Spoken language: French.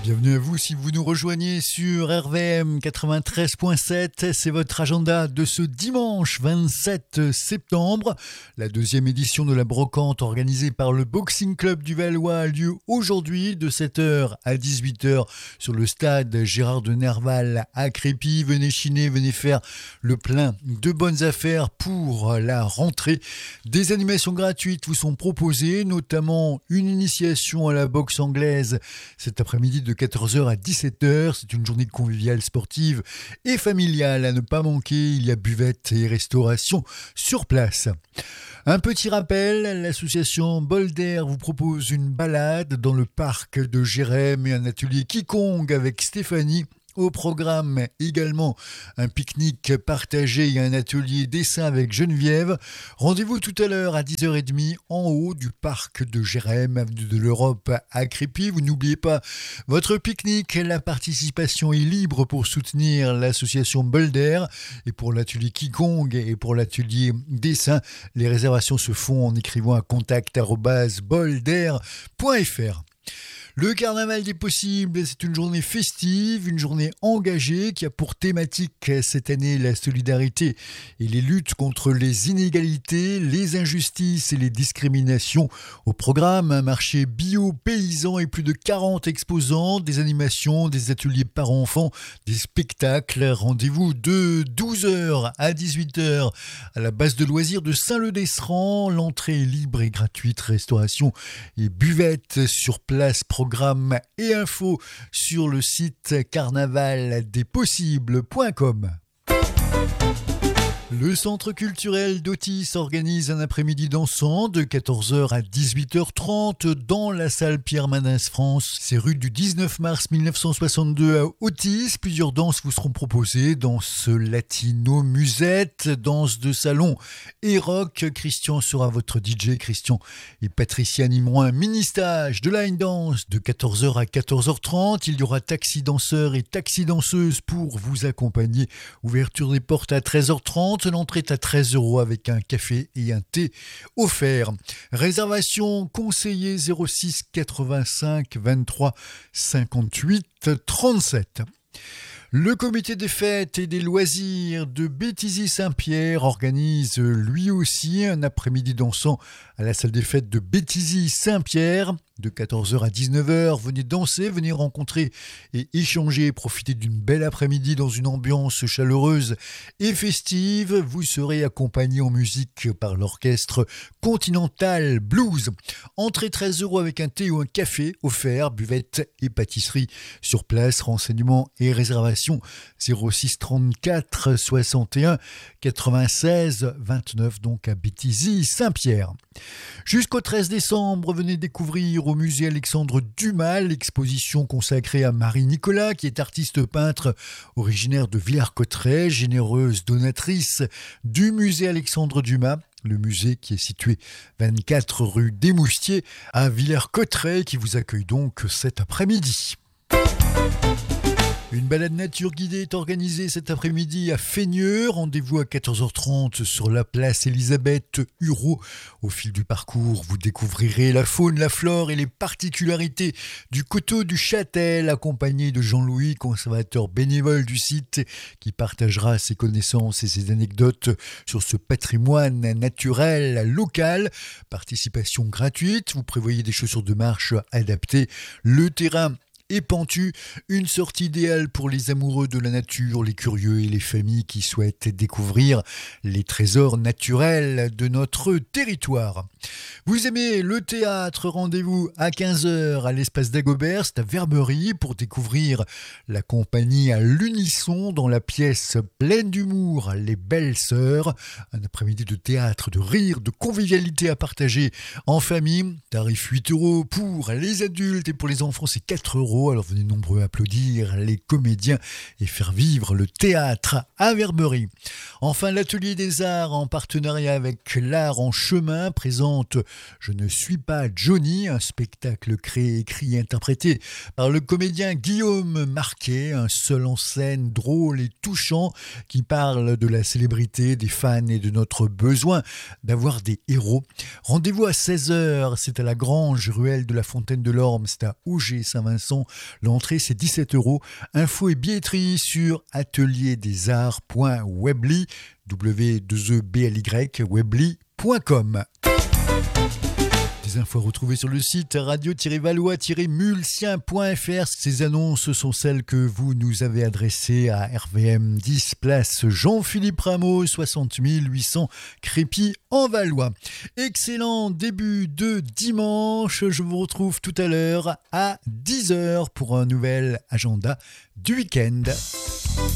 Bienvenue à vous si vous nous rejoignez sur RVM 93.7. C'est votre agenda de ce dimanche 27 septembre. La deuxième édition de la brocante organisée par le Boxing Club du Valois a lieu aujourd'hui de 7h à 18h sur le stade Gérard de Nerval à Crépy. Venez chiner, venez faire le plein de bonnes affaires pour la rentrée. Des animations gratuites vous sont proposées, notamment une initiation à la boxe anglaise cet après-midi de 14h à 17h. C'est une journée conviviale, sportive et familiale à ne pas manquer. Il y a buvette et restauration sur place. Un petit rappel, l'association Bolder vous propose une balade dans le parc de Jérém et un atelier Qigong avec Stéphanie. Au programme également un pique-nique partagé et un atelier dessin avec Geneviève. Rendez-vous tout à l'heure à 10h30 en haut du parc de Jérém, avenue de l'Europe à Crépy. Vous n'oubliez pas votre pique-nique. La participation est libre pour soutenir l'association Bolder. Et pour l'atelier Qigong et pour l'atelier dessin, les réservations se font en écrivant à contact@bolder.fr. Le carnaval des possibles, c'est une journée festive, une journée engagée qui a pour thématique cette année la solidarité et les luttes contre les inégalités, les injustices et les discriminations. Au programme, un marché bio-paysan et plus de 40 exposants, des animations, des ateliers parents-enfants, des spectacles. Rendez-vous de 12h à 18h à la base de loisirs de Saint-Leu-d'Esserand. L'entrée est libre et gratuite, restauration et buvette sur place. Programme et infos sur le site carnavaldespossibles.com. Le centre culturel d'Otis organise un après-midi dansant de 14h à 18h30 dans la salle Pierre Mendès France. C'est rue du 19 mars 1962 à Otis. Plusieurs danses vous seront proposées. Danse latino, musette, danse de salon et rock. Christian sera votre DJ. Christian et Patricia animeront un mini-stage de line dance de 14h à 14h30. Il y aura taxi danseurs et taxi danseuses pour vous accompagner. Ouverture des portes à 13h30. L'entrée est à 13€ avec un café et un thé offert. Réservation conseiller 06 85 23 58 37. Le comité des fêtes et des loisirs de Béthisy-Saint-Pierre organise lui aussi un après-midi dansant à la salle des fêtes de Béthisy-Saint-Pierre. De 14h à 19h, venez danser, venez rencontrer et échanger, profiter d'une belle après-midi dans une ambiance chaleureuse et festive. Vous serez accompagné en musique par l'orchestre Continental Blues. Entrée 13€ avec un thé ou un café offert, buvette et pâtisserie sur place. Renseignements et réservations 06 34 61 96 29 donc à Béthisy-Saint-Pierre. Jusqu'au 13 décembre, venez découvrir au musée Alexandre Dumas l'exposition consacrée à Marie Nicolas, qui est artiste peintre originaire de Villers-Cotterêts, généreuse donatrice du musée Alexandre Dumas. Le musée qui est situé 24 rue des Moustiers à Villers-Cotterêts, qui vous accueille donc cet après-midi. Une balade nature guidée est organisée cet après-midi à Feigneux. Rendez-vous à 14h30 sur la place Elisabeth Hureau. Au fil du parcours, vous découvrirez la faune, la flore et les particularités du coteau du Châtel, accompagné de Jean-Louis, conservateur bénévole du site, qui partagera ses connaissances et ses anecdotes sur ce patrimoine naturel local. Participation gratuite, vous prévoyez des chaussures de marche adaptées. Le terrain et pentu, une sortie idéale pour les amoureux de la nature, les curieux et les familles qui souhaitent découvrir les trésors naturels de notre territoire. Vous aimez le théâtre, rendez-vous à 15h à l'espace d'Agobert, c'est à Verberie, pour découvrir la compagnie à l'unisson dans la pièce pleine d'humour, Les Belles Sœurs. Un après-midi de théâtre, de rire, de convivialité à partager en famille. Tarif 8€ pour les adultes et pour les enfants c'est 4€. Alors venez nombreux applaudir les comédiens et faire vivre le théâtre à Verberie. Enfin, l'Atelier des Arts en partenariat avec l'Art en Chemin présente Je ne suis pas Johnny, un spectacle créé, écrit et interprété par le comédien Guillaume Marquet, un seul en scène drôle et touchant qui parle de la célébrité, des fans et de notre besoin d'avoir des héros. Rendez-vous à 16h, c'est à la Grange Ruelle de la Fontaine de l'Orme, c'est à Auger-Saint-Vincent. L'entrée, c'est 17 €. Infos et billetterie sur atelierdesarts.webly, W2EBLY, webly.com. Des infos retrouvées sur le site radio-valois-mulsien.fr. Ces annonces sont celles que vous nous avez adressées à RVM 10 place Jean-Philippe Rameau, 60 800 Crépy en Valois. Excellent début de dimanche. Je vous retrouve tout à l'heure à 10h pour un nouvel agenda du week-end.